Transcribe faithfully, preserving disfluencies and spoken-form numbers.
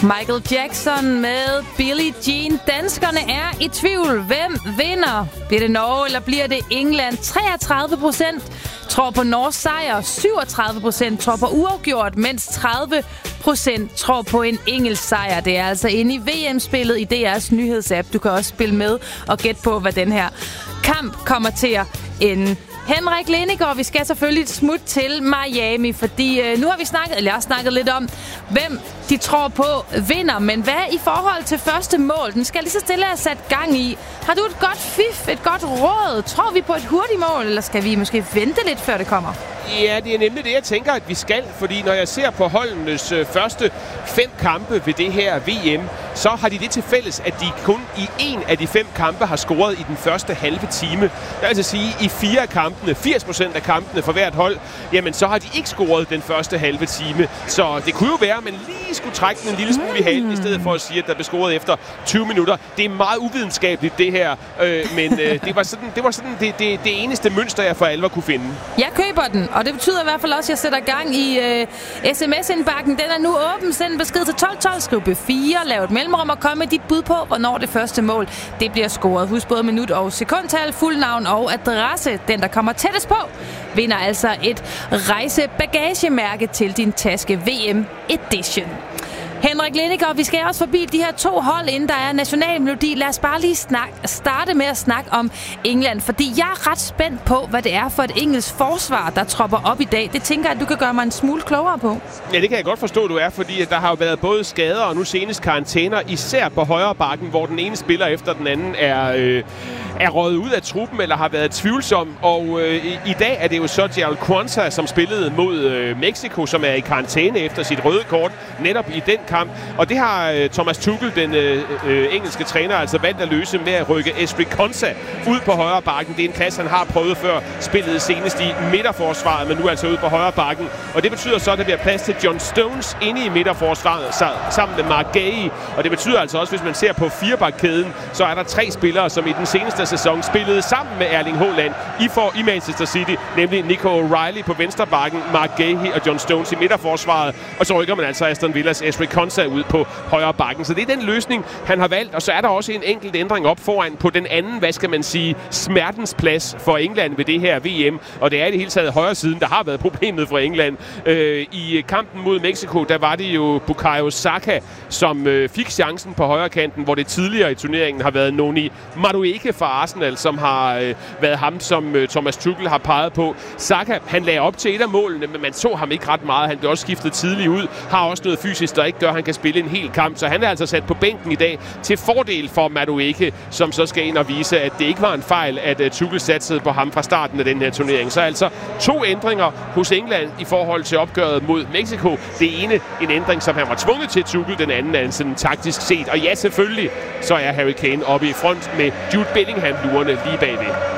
Michael Jackson med Billie Jean. Danskerne er i tvivl. Hvem vinder? Bliver det Norge, eller bliver det England? treogtredive procent tror på Norges sejr, syvogtredive procent tror på uafgjort, mens tredive procent tror på en engelsk sejr. Det er altså inde i V M-spillet i D R's nyhedsapp. Du kan også spille med og gætte på, hvad den her kamp kommer til at ende. Henrik Lindegaard, vi skal selvfølgelig et smut til Miami, fordi øh, nu har vi snakket, eller jeg har snakket lidt om, hvem de tror på vinder. Men hvad i forhold til første mål? Den skal lige så stille have sat gang i. Har du et godt fif, et godt råd? Tror vi på et hurtigt mål, eller skal vi måske vente lidt, før det kommer? Ja, det er nemlig det, jeg tænker, at vi skal. Fordi når jeg ser på holdenes øh, første fem kampe ved det her V M, så har de det til fælles, at de kun i en af de fem kampe har scoret i den første halve time. Det vil altså sige, i fire af kampene, firs procent af kampene for hvert hold, jamen så har de ikke scoret den første halve time. Så det kunne jo være, at man lige skulle trække den en lille smule i halen, i stedet for at sige, at der blev scoret efter tyve minutter. Det er meget uvidenskabeligt, det her. Øh, men øh, det var sådan, det, var sådan det, det, det eneste mønster, jeg for alvor kunne finde. Jeg køber den, og det betyder i hvert fald også, at jeg sætter gang i øh, sms-indbakken. Den er nu åben. Send en besked til tolv tolv, skriv B fire, lav et mellemrum og kom med dit bud på, hvornår det første mål det bliver scoret. Husk både minut og sekundtal, fuld navn og adresse. Den, der kommer tættest på, vinder altså et rejsebagagemærke til din taske V M Edition. Henrik Lindegaard, vi skal også forbi de her to hold, inden der er nationalmelodi. Lad os bare lige snak, starte med at snakke om England, fordi jeg er ret spændt på, hvad det er for et engelsk forsvar, der tropper op i dag. Det tænker jeg, at du kan gøre mig en smule klogere på. Ja, det kan jeg godt forstå, du er, fordi der har jo været både skader og nu senest karantæner, især på højre bakken, hvor den ene spiller efter den anden er, øh, er røget ud af truppen eller har været tvivlsom. Og øh, i, i dag er det jo så Gerald Quansah, som spillede mod øh, Mexico, som er i karantæne efter sit røde kort, netop i den kamp. Og det har øh, Thomas Tuchel, den øh, øh, engelske træner, altså valgt at løse med at rykke Ezri Konsa ud på højre bakken. Det er en plads, han har prøvet før, spillet senest i midterforsvaret, men nu altså ud på højre bakken. Og det betyder så, at der bliver plads til John Stones inde i midterforsvaret sammen med Mark Gay. Og det betyder altså også, hvis man ser på firebakkæden, så er der tre spillere, som i den seneste sæson spillede sammen med Erling Haaland i, for, i Manchester City, nemlig Nico O'Reilly på venstre bakken, Mark Gay og John Stones i midterforsvaret. Og så rykker man altså Aston Villas Ezri Konsa ud på højre bakken. Så det er den løsning, han har valgt. Og så er der også en enkelt ændring op foran på den anden, hvad skal man sige, smertens plads for England ved det her V M. Og det er i det hele taget højre siden, der har været problemet for England. Øh, I kampen mod Mexico, der var det jo Bukayo Saka, som øh, fik chancen på højre kanten, hvor det tidligere i turneringen har været Noni Madueke fra Arsenal, som har øh, været ham, som øh, Thomas Tuchel har peget på. Saka, han lagde op til et af målene, men man så ham ikke ret meget. Han blev også skiftet tidligt ud, har også noget fysisk, der ikke gør, at han kan spille en hel kamp. Så han er altså sat på bænken i dag til fordel for Madueke, som så skal ind og vise, at det ikke var en fejl, at uh, Tuchel satsede på ham fra starten af den her turnering. Så altså to ændringer hos England i forhold til opgøret mod Mexico. Det ene en ændring, som han var tvunget til Tuchel, den anden er en sådan taktisk set. Og ja, selvfølgelig, så er Harry Kane oppe i front med Jude Bellingham lurende lige bagved.